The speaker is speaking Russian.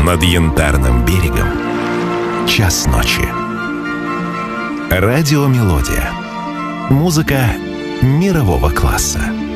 Над Янтарным берегом час ночи. Радиомелодия. Музыка мирового класса.